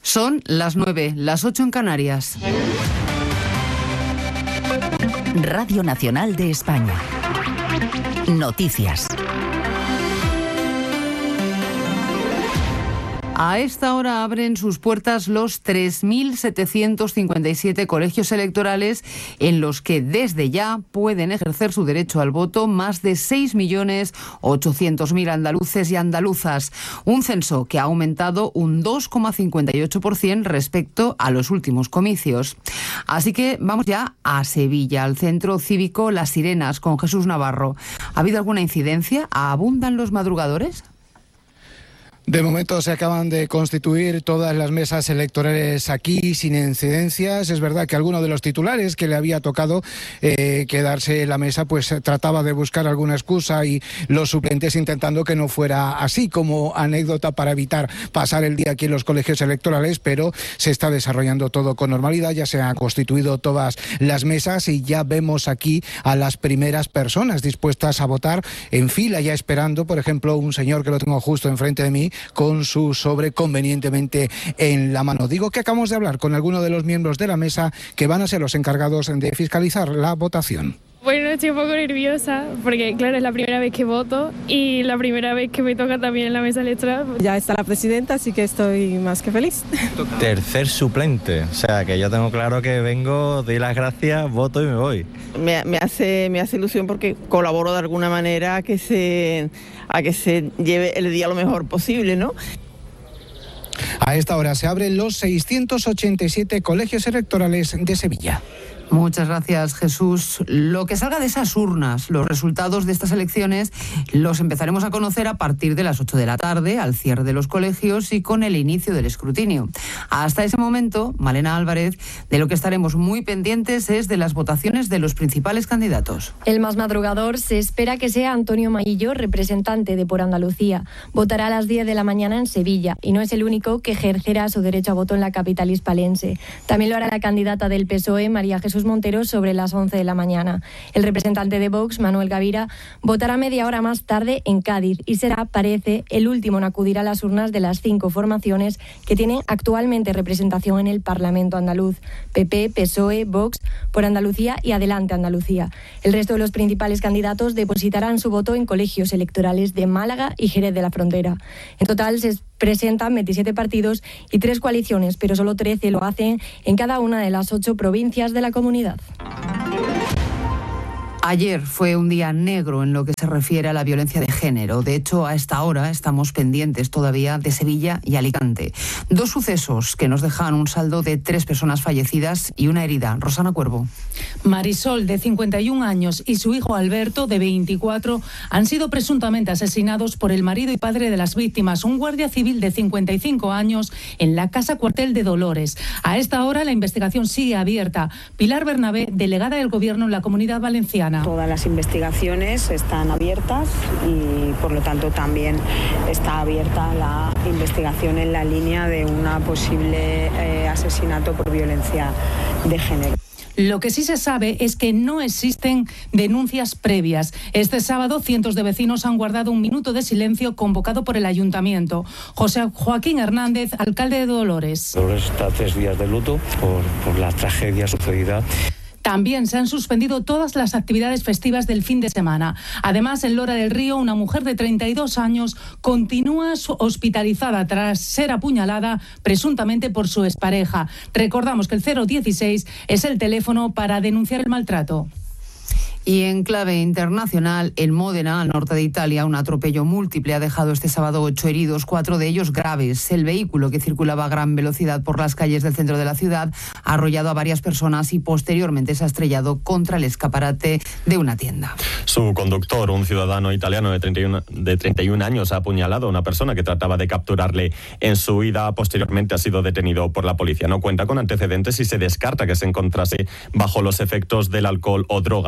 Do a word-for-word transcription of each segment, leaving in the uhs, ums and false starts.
Son las nueve, las ocho en Canarias. Radio Nacional de España. Noticias. A esta hora abren sus puertas los tres mil setecientos cincuenta y siete colegios electorales en los que desde ya pueden ejercer su derecho al voto más de seis millones ochocientos mil andaluces y andaluzas. Un censo que ha aumentado un dos coma cincuenta y ocho por ciento respecto a los últimos comicios. Así que vamos ya a Sevilla, al centro cívico Las Sirenas, con Jesús Navarro. ¿Ha habido alguna incidencia? ¿Abundan los madrugadores? De momento se acaban de constituir todas las mesas electorales aquí sin incidencias. Es verdad que alguno de los titulares que le había tocado eh, quedarse en la mesa pues trataba de buscar alguna excusa y los suplentes intentando que no fuera así, como anécdota para evitar pasar el día aquí en los colegios electorales, pero se está desarrollando todo con normalidad. Ya se han constituido todas las mesas y ya vemos aquí a las primeras personas dispuestas a votar en fila, ya esperando, por ejemplo, un señor que lo tengo justo enfrente de mí, con su sobre convenientemente en la mano. Digo que acabamos de hablar con algunos de los miembros de la mesa que van a ser los encargados de fiscalizar la votación. Bueno, estoy un poco nerviosa porque, claro, es la primera vez que voto y la primera vez que me toca también en la mesa electoral. Ya está la presidenta, así que estoy más que feliz. Tercer suplente, o sea que yo tengo claro que vengo, doy las gracias, voto y me voy. Me, me hace, me hace ilusión porque colaboro de alguna manera a que se, a que se lleve el día lo mejor posible, ¿no? A esta hora se abren los seiscientos ochenta y siete colegios electorales de Sevilla. Muchas gracias, Jesús. Lo que salga de esas urnas, los resultados de estas elecciones, los empezaremos a conocer a partir de las ocho de la tarde, al cierre de los colegios y con el inicio del escrutinio. Hasta ese momento, Malena Álvarez, de lo que estaremos muy pendientes es de las votaciones de los principales candidatos. El más madrugador se espera que sea Antonio Maillo, representante de Por Andalucía. Votará a las diez de la mañana en Sevilla y no es el único que ejercerá su derecho a voto en la capital hispalense. También lo hará la candidata del P S O E, María Jesús Montero, sobre las once de la mañana. El representante de Vox, Manuel Gavira, votará media hora más tarde en Cádiz y será, parece, el último en acudir a las urnas de las cinco formaciones que tienen actualmente representación en el Parlamento andaluz: P P, P S O E, Vox, Por Andalucía y Adelante Andalucía. El resto de los principales candidatos depositarán su voto en colegios electorales de Málaga y Jerez de la Frontera. En total se presentan veintisiete partidos y tres coaliciones, pero solo trece lo hacen en cada una de las ocho provincias de la comunidad. Ayer fue un día negro en lo que se refiere a la violencia de género. De hecho, a esta hora estamos pendientes todavía de Sevilla y Alicante. Dos sucesos que nos dejan un saldo de tres personas fallecidas y una herida. Rosana Cuervo. Marisol, de cincuenta y un años, y su hijo Alberto, de veinticuatro, han sido presuntamente asesinados por el marido y padre de las víctimas, un guardia civil de cincuenta y cinco años, en la casa cuartel de Dolores. A esta hora la investigación sigue abierta. Pilar Bernabé, delegada del Gobierno en la Comunidad Valenciana. Todas las investigaciones están abiertas y, por lo tanto, también está abierta la investigación en la línea de un posible eh, asesinato por violencia de género. Lo que sí se sabe es que no existen denuncias previas. Este sábado, cientos de vecinos han guardado un minuto de silencio convocado por el Ayuntamiento. José Joaquín Hernández, alcalde de Dolores. Dolores está tres días de luto por, por la tragedia sucedida. También se han suspendido todas las actividades festivas del fin de semana. Además, en Lora del Río, una mujer de treinta y dos años continúa hospitalizada tras ser apuñalada presuntamente por su expareja. Recordamos que el cero dieciséis es el teléfono para denunciar el maltrato. Y en clave internacional, en Módena, al norte de Italia, un atropello múltiple ha dejado este sábado ocho heridos, cuatro de ellos graves. El vehículo, que circulaba a gran velocidad por las calles del centro de la ciudad, ha arrollado a varias personas y posteriormente se ha estrellado contra el escaparate de una tienda. Su conductor, un ciudadano italiano de treinta y uno, de treinta y un años, ha apuñalado a una persona que trataba de capturarle en su huida. Posteriormente ha sido detenido por la policía. No cuenta con antecedentes y se descarta que se encontrase bajo los efectos del alcohol o drogas. Según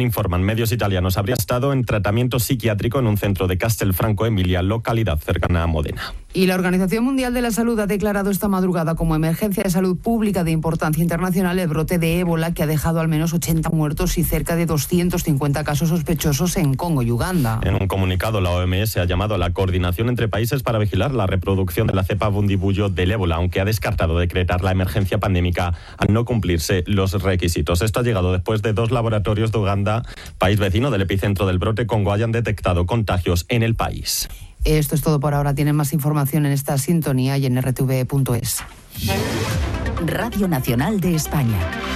informan medios italianos, habría estado en tratamiento psiquiátrico en un centro de Castelfranco Emilia, localidad cercana a Modena. Y la Organización Mundial de la Salud ha declarado esta madrugada como emergencia de salud pública de importancia internacional el brote de ébola, que ha dejado al menos ochenta muertos y cerca de doscientos cincuenta casos sospechosos en Congo y Uganda. En un comunicado, la O M S ha llamado a la coordinación entre países para vigilar la reproducción de la cepa Bundibugyo del ébola, aunque ha descartado decretar la emergencia pandémica al no cumplirse los requisitos. Esto ha llegado después de dos laboratorios de Uganda, país vecino del epicentro del brote Congo, hayan detectado contagios en el país. Esto es todo por ahora. Tienen más información en esta sintonía y en erre te ve punto es. Radio Nacional de España.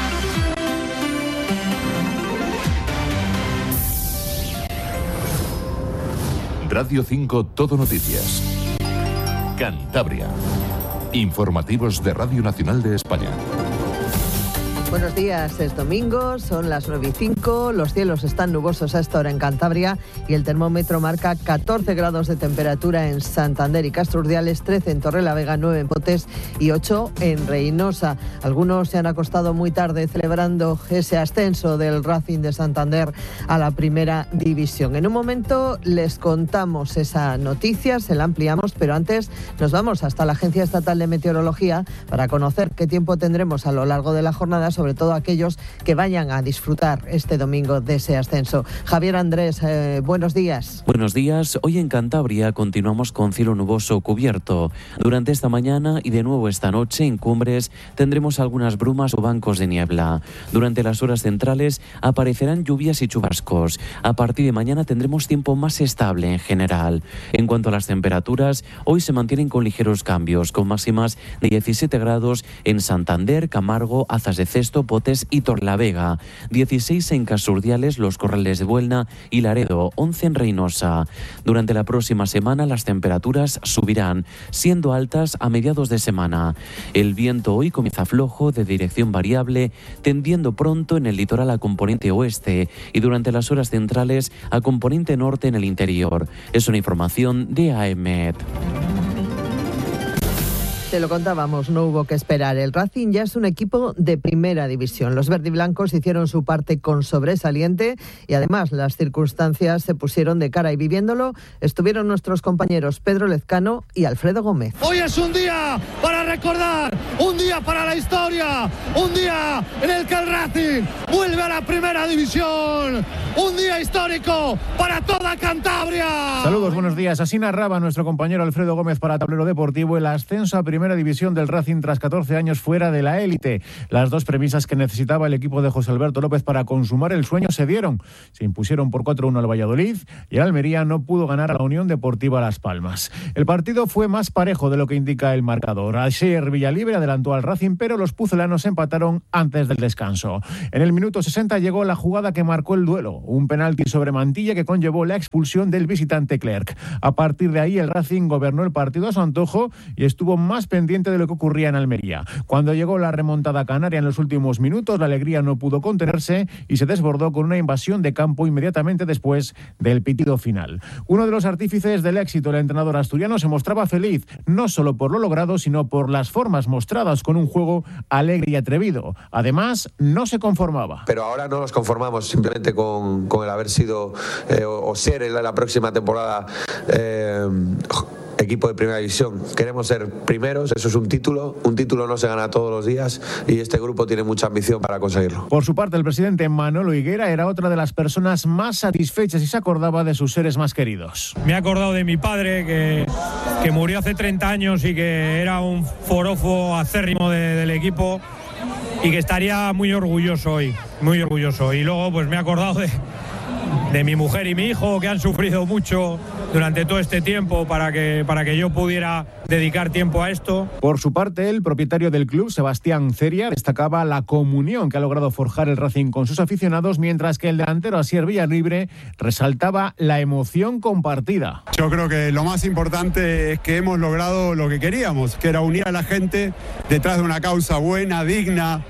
Radio cinco Todo Noticias. Cantabria. Informativos de Radio Nacional de España. Buenos días, es domingo, son las nueve y cinco, los cielos están nubosos a esta hora en Cantabria y el termómetro marca catorce grados de temperatura en Santander y Castro Urdiales, trece en Torrelavega, nueve en Potes y ocho en Reynosa. Algunos se han acostado muy tarde celebrando ese ascenso del Racing de Santander a la primera división. En un momento les contamos esa noticia, se la ampliamos, pero antes nos vamos hasta la Agencia Estatal de Meteorología para conocer qué tiempo tendremos a lo largo de la jornada, sobre todo aquellos que vayan a disfrutar este domingo de ese ascenso. Javier Andrés, eh, buenos días. Buenos días. Hoy en Cantabria continuamos con cielo nuboso cubierto. Durante esta mañana y de nuevo esta noche en Cumbres tendremos algunas brumas o bancos de niebla. Durante las horas centrales aparecerán lluvias y chubascos. A partir de mañana tendremos tiempo más estable en general. En cuanto a las temperaturas, hoy se mantienen con ligeros cambios, con máximas de diecisiete grados en Santander, Camargo, Azas de Cesto, Potes y Torlavega, dieciséis en Casurdiales, Los Corrales de Buelna y Laredo, once en Reynosa. Durante la próxima semana las temperaturas subirán, siendo altas a mediados de semana. El viento hoy comienza flojo, de dirección variable, tendiendo pronto en el litoral a componente oeste y durante las horas centrales a componente norte en el interior. Es una información de AEMET. Te lo contábamos, no hubo que esperar. El Racing ya es un equipo de primera división. Los verdiblancos hicieron su parte con sobresaliente y además las circunstancias se pusieron de cara y viviéndolo estuvieron nuestros compañeros Pedro Lezcano y Alfredo Gómez. Hoy es un día para recordar, un día para la historia, un día en el que el Racing vuelve a la primera división, un día histórico para toda Cantabria. Saludos, buenos días. Así narraba nuestro compañero Alfredo Gómez para Tablero Deportivo el ascenso a primera división del Racing tras catorce años fuera de la élite. Las dos premisas que necesitaba el equipo de José Alberto López para consumar el sueño se dieron. Se impusieron por cuatro uno al Valladolid y el Almería no pudo ganar a la Unión Deportiva Las Palmas. El partido fue más parejo de lo que indica el marcador. Asier Villalibre adelantó al Racing, pero los pucelanos empataron antes del descanso. En el minuto sesenta llegó la jugada que marcó el duelo, un penalti sobre Mantilla que conllevó la expulsión del visitante Clerc. A partir de ahí el Racing gobernó el partido a su antojo y estuvo más pendiente de lo que ocurría en Almería. Cuando llegó la remontada canaria en los últimos minutos, la alegría no pudo contenerse y se desbordó con una invasión de campo inmediatamente después del pitido final. Uno de los artífices del éxito, el entrenador asturiano, se mostraba feliz, no solo por lo logrado, sino por las formas mostradas con un juego alegre y atrevido. Además, no se conformaba. Pero ahora no nos conformamos simplemente con, con el haber sido eh, o, o ser en la, la próxima temporada eh, equipo de primera división. Queremos ser primeros, eso es un título, un título no se gana todos los días y este grupo tiene mucha ambición para conseguirlo. Por su parte, el presidente Manolo Higuera era otra de las personas más satisfechas y se acordaba de sus seres más queridos. Me he acordado de mi padre que, que murió hace treinta años y que era un forofo acérrimo de, del equipo y que estaría muy orgulloso hoy, muy orgulloso. Y luego pues me he acordado de, de mi mujer y mi hijo que han sufrido mucho durante todo este tiempo para que, para que yo pudiera dedicar tiempo a esto. Por su parte, el propietario del club, Sebastián Ceria, destacaba la comunión que ha logrado forjar el Racing con sus aficionados, mientras que el delantero Asier Villalibre resaltaba la emoción compartida. Yo creo que lo más importante es que hemos logrado lo que queríamos, que era unir a la gente detrás de una causa buena, digna,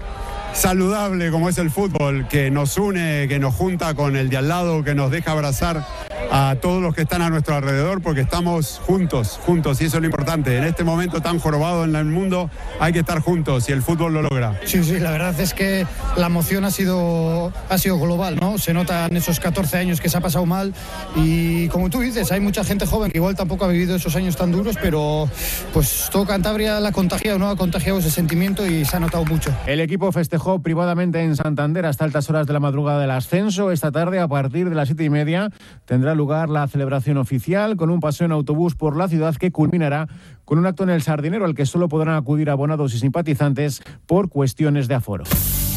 saludable como es el fútbol, que nos une, que nos junta con el de al lado, que nos deja abrazar a todos los que están a nuestro alrededor, porque estamos juntos, juntos, y eso es lo importante. En este momento tan jorobado en el mundo hay que estar juntos y el fútbol lo logra. Sí, sí, la verdad es que la emoción ha sido, ha sido global, ¿no? Se nota en esos catorce años que se ha pasado mal y, como tú dices, hay mucha gente joven que igual tampoco ha vivido esos años tan duros, pero pues todo Cantabria la ha contagiado, ¿no? Ha contagiado ese sentimiento y se ha notado mucho. El equipo festejó privadamente en Santander hasta altas horas de la madrugada del ascenso. Esta tarde, a partir de las siete y media, tendrá lugar la celebración oficial con un paseo en autobús por la ciudad que culminará con un acto en el Sardinero al que solo podrán acudir abonados y simpatizantes por cuestiones de aforo.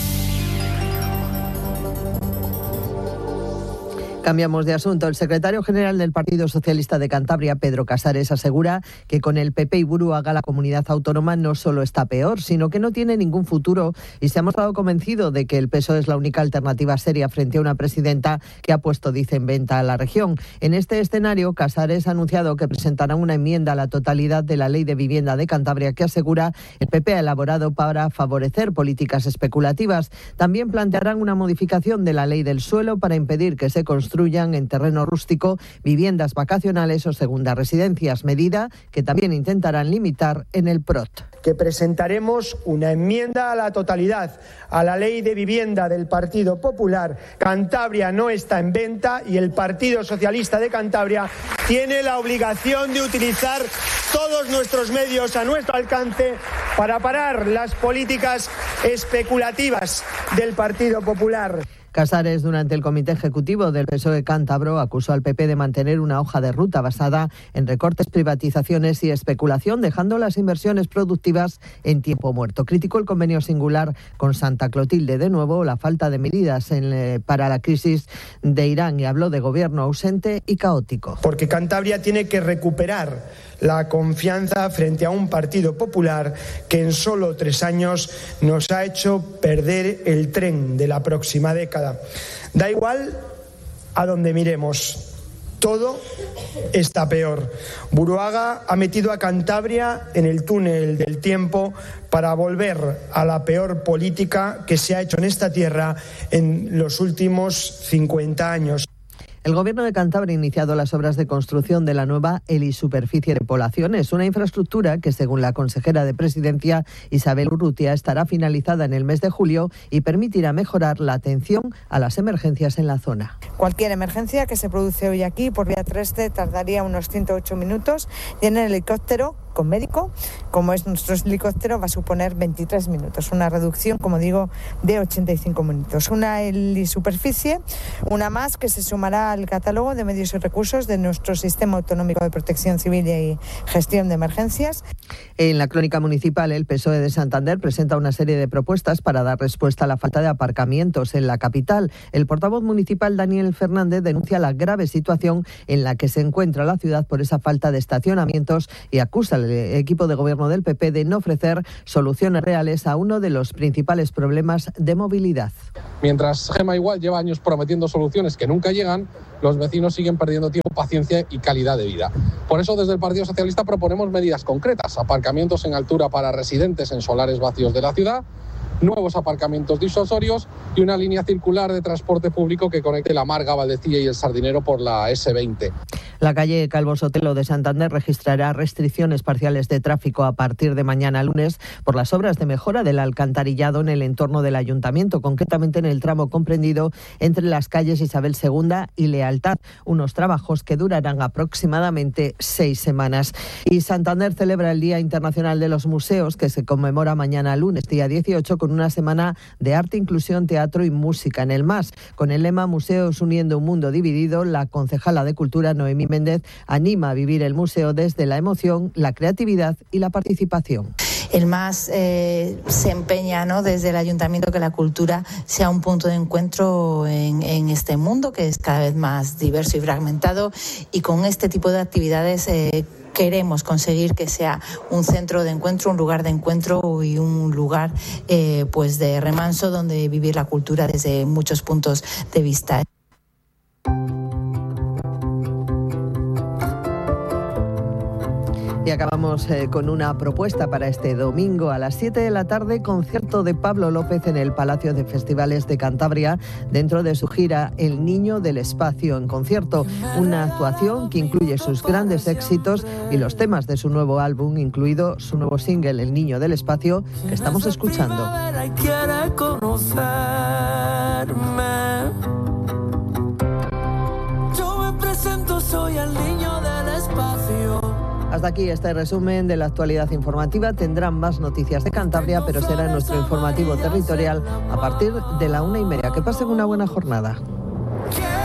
Cambiamos de asunto. El secretario general del Partido Socialista de Cantabria, Pedro Casares, asegura que con el P P y Buruaga la comunidad autónoma no solo está peor, sino que no tiene ningún futuro, y se ha mostrado convencido de que el P S O E es la única alternativa seria frente a una presidenta que ha puesto, dice, en venta a la región. En este escenario, Casares ha anunciado que presentará una enmienda a la totalidad de la Ley de Vivienda de Cantabria que, asegura, el P P ha elaborado para favorecer políticas especulativas. También plantearán una modificación de la Ley del Suelo para impedir que se construyan en terreno rústico viviendas vacacionales o segundas residencias, medida que también intentarán limitar en el P R O T. Que presentaremos una enmienda a la totalidad a la Ley de Vivienda del Partido Popular. Cantabria no está en venta y el Partido Socialista de Cantabria tiene la obligación de utilizar todos nuestros medios a nuestro alcance para parar las políticas especulativas del Partido Popular. Casares, durante el comité ejecutivo del P S O E cántabro, acusó al P P de mantener una hoja de ruta basada en recortes, privatizaciones y especulación, dejando las inversiones productivas en tiempo muerto. Criticó el convenio singular con Santa Clotilde, de nuevo la falta de medidas en, eh, para la crisis de Irán, y habló de gobierno ausente y caótico. Porque Cantabria tiene que recuperar la confianza frente a un Partido Popular que en solo tres años nos ha hecho perder el tren de la próxima década. Da igual a donde miremos, todo está peor. Buruaga ha metido a Cantabria en el túnel del tiempo para volver a la peor política que se ha hecho en esta tierra en los últimos cincuenta años. El Gobierno de Cantabria ha iniciado las obras de construcción de la nueva helisuperficie de poblaciones, una infraestructura que, según la consejera de Presidencia, Isabel Urrutia, estará finalizada en el mes de julio y permitirá mejorar la atención a las emergencias en la zona. Cualquier emergencia que se produce hoy aquí por vía terrestre tardaría unos ciento ocho minutos y en el helicóptero con médico, como es nuestro helicóptero, va a suponer veintitrés minutos, una reducción, como digo, de ochenta y cinco minutos. Una helisuperficie, una más que se sumará al catálogo de medios y recursos de nuestro Sistema Autonómico de Protección Civil y Gestión de Emergencias. En la crónica municipal, el P S O E de Santander presenta una serie de propuestas para dar respuesta a la falta de aparcamientos en la capital. El portavoz municipal, Daniel Fernández, denuncia la grave situación en la que se encuentra la ciudad por esa falta de estacionamientos y acusa al equipo de gobierno del P P de no ofrecer soluciones reales a uno de los principales problemas de movilidad. Mientras Gema igual lleva años prometiendo soluciones que nunca llegan, los vecinos siguen perdiendo tiempo, paciencia y calidad de vida. Por eso, desde el Partido Socialista proponemos medidas concretas: aparcamientos en altura para residentes en solares vacíos de la ciudad, nuevos aparcamientos disuasorios y una línea circular de transporte público que conecte la Marga, Valdecilla y el Sardinero por la ese veinte. La calle Calvo Sotelo de Santander registrará restricciones parciales de tráfico a partir de mañana lunes por las obras de mejora del alcantarillado en el entorno del ayuntamiento, concretamente en el tramo comprendido entre las calles Isabel segunda y Lealtad, unos trabajos que durarán aproximadamente seis semanas. Y Santander celebra el Día Internacional de los Museos, que se conmemora mañana lunes, día dieciocho, con una semana de arte, inclusión, teatro y música en el M A S. Con el lema Museos uniendo un mundo dividido, la concejala de Cultura, Noemí Méndez, anima a vivir el museo desde la emoción, la creatividad y la participación. El M A S eh, se empeña, ¿no?, desde el ayuntamiento, que la cultura sea un punto de encuentro en, en este mundo que es cada vez más diverso y fragmentado, y con este tipo de actividades eh, queremos conseguir que sea un centro de encuentro, un lugar de encuentro y un lugar eh, pues de remanso donde vivir la cultura desde muchos puntos de vista. Y acabamos eh, con una propuesta para este domingo a las siete de la tarde, concierto de Pablo López en el Palacio de Festivales de Cantabria, dentro de su gira El Niño del Espacio en concierto. Una actuación que incluye sus grandes éxitos y los temas de su nuevo álbum, incluido su nuevo single El Niño del Espacio, que estamos escuchando. Quiere conocerme. Yo me presento, soy el niño del espacio. Hasta aquí este resumen de la actualidad informativa. Tendrán más noticias de Cantabria, pero será nuestro informativo territorial a partir de la una y media. Que pasen una buena jornada.